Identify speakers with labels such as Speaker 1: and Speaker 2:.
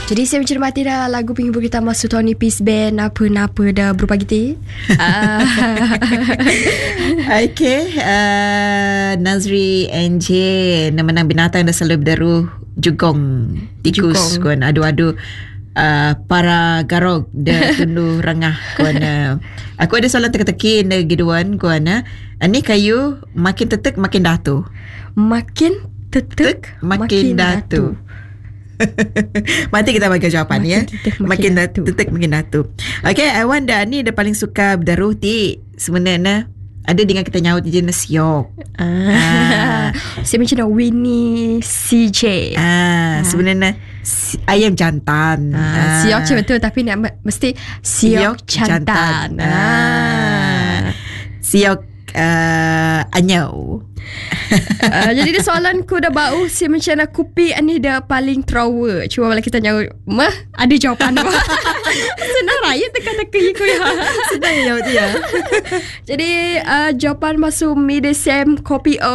Speaker 1: Jadi saya mencermati dah lagu penghibur kita masuk Tony Peace Band apa-apa dah berupa gitu.
Speaker 2: Okay, Nazri NJ, nama binatang dah selalu berderu jugong tikus kuan adu-adu para garog dah tundu rengah kuan. Aku ada soalan teka-teki na giduan kuan. Ani kayu makin tetek makin datu.
Speaker 1: Makin tetek
Speaker 2: makin datu. Nanti kita bagi jawapan
Speaker 1: makin
Speaker 2: ya.
Speaker 1: Tetek,
Speaker 2: makin tetek makin datu. Okay, Aiwan dah ni dah paling suka berdaruh ti sebenarnya ada dengan kita nyaut jenis siok.
Speaker 1: Saya macam nak Winnie CJ.
Speaker 2: Sebenarnya ayam jantan.
Speaker 1: Siok je betul, tapi nak mesti siok jantan.
Speaker 2: Siok anyau.
Speaker 1: Jadi dia soalan ku dah bau si macam nak kupi ni dah paling trauma. Cuba kalau kita nyaut ada jawapan apa. Senang raya teka-teka ku ya.
Speaker 2: Senang nyaut dia.
Speaker 1: Jadi jawapan masuk Midesem kopi